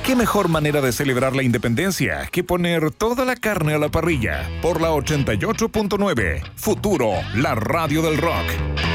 ¿Qué mejor manera de celebrar la independencia que poner toda la carne a la parrilla? Por la 88.9, Futuro, la radio del rock.